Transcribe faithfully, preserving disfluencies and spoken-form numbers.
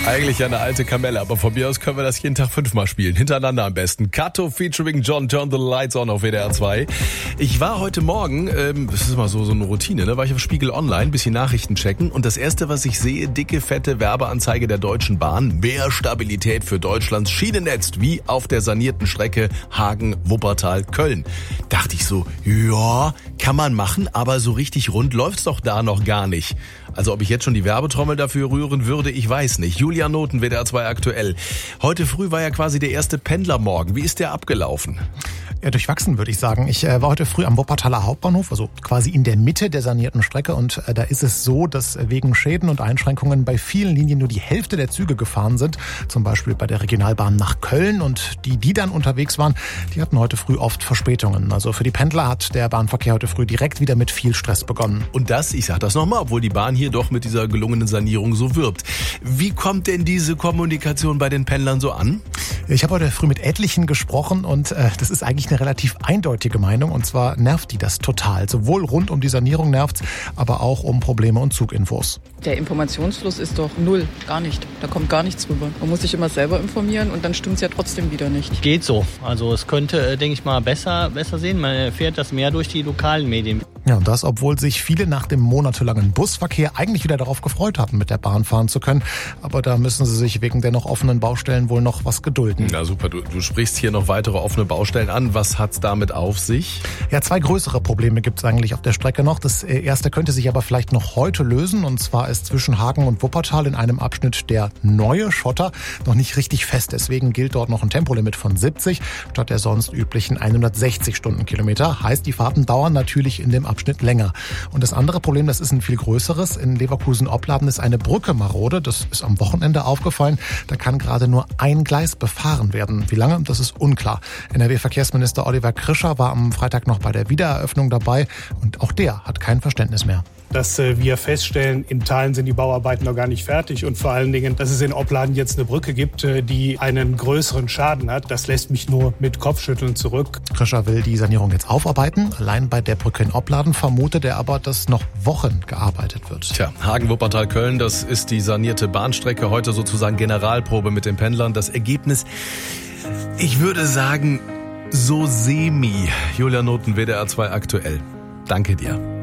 Eigentlich ja eine alte Kamelle, aber von mir aus können wir das jeden Tag fünfmal spielen. Hintereinander am besten. Kato featuring John, Turn the Lights On auf W D R zwei. Ich war heute Morgen, ähm, das ist immer so, so eine Routine, ne, war ich auf Spiegel Online, bisschen Nachrichten checken und das erste, was ich sehe, dicke, fette Werbeanzeige der Deutschen Bahn. Mehr Stabilität für Deutschlands Schienennetz, wie auf der sanierten Strecke Hagen-Wuppertal-Köln. Dachte ich so, ja, kann man machen, aber so richtig rund läuft's doch da noch gar nicht. Also ob ich jetzt schon die Werbetrommel dafür rühren würde, ich weiß nicht. Julia Noten, W D R zwei aktuell. Heute früh war ja quasi der erste Pendlermorgen. Wie ist der abgelaufen? Ja, durchwachsen würde ich sagen. Ich äh, war heute früh am Wuppertaler Hauptbahnhof, also quasi in der Mitte der sanierten Strecke. Und äh, da ist es so, dass wegen Schäden und Einschränkungen bei vielen Linien nur die Hälfte der Züge gefahren sind. Zum Beispiel bei der Regionalbahn nach Köln. Und die, die dann unterwegs waren, die hatten heute früh oft Verspätungen. Also für die Pendler hat der Bahnverkehr heute früh direkt wieder mit viel Stress begonnen. Und das, ich sag das nochmal, obwohl die Bahn hier doch mit dieser gelungenen Sanierung so wirbt. Wie kommt denn diese Kommunikation bei den Pendlern so an? Ich habe heute früh mit etlichen gesprochen und äh, das ist eigentlich eine relativ eindeutige Meinung. Und zwar nervt die das total. Sowohl rund um die Sanierung nervt's, aber auch um Probleme und Zuginfos. Der Informationsfluss ist doch null, gar nicht. Da kommt gar nichts rüber. Man muss sich immer selber informieren und dann stimmt's ja trotzdem wieder nicht. Geht so. Also es könnte, denke ich mal, besser, besser sehen. Man erfährt das mehr durch die lokalen Medien. Ja, und das, obwohl sich viele nach dem monatelangen Busverkehr eigentlich wieder darauf gefreut hatten, mit der Bahn fahren zu können. Aber da müssen sie sich wegen der noch offenen Baustellen wohl noch was gedulden. Na super, du, du sprichst hier noch weitere offene Baustellen an. Was hat's damit auf sich? Ja, zwei größere Probleme gibt's eigentlich auf der Strecke noch. Das erste könnte sich aber vielleicht noch heute lösen. Und zwar ist zwischen Hagen und Wuppertal in einem Abschnitt der neue Schotter noch nicht richtig fest. Deswegen gilt dort noch ein Tempolimit von siebzig statt der sonst üblichen hundertsechzig Stundenkilometer. Heißt, die Fahrten dauern natürlich in dem Abschnitt länger. Und das andere Problem, das ist ein viel größeres. In Leverkusen-Opladen ist eine Brücke marode. Das ist am Wochenende aufgefallen. Da kann gerade nur ein Gleis befahren werden. Wie lange? Das ist unklar. N R W-Verkehrsminister Oliver Krischer war am Freitag noch bei der Wiedereröffnung dabei. Und auch der hat kein Verständnis mehr. Dass wir feststellen, in Teilen sind die Bauarbeiten noch gar nicht fertig und vor allen Dingen, dass es in Opladen jetzt eine Brücke gibt, die einen größeren Schaden hat, das lässt mich nur mit Kopfschütteln zurück. Krischer will die Sanierung jetzt aufarbeiten. Allein bei der Brücke in Opladen vermutet er aber, dass noch Wochen gearbeitet wird. Tja, Hagen-Wuppertal-Köln, das ist die sanierte Bahnstrecke. Heute sozusagen Generalprobe mit den Pendlern. Das Ergebnis, ich würde sagen, so semi. Julia Noten, W D R zwei aktuell. Danke dir.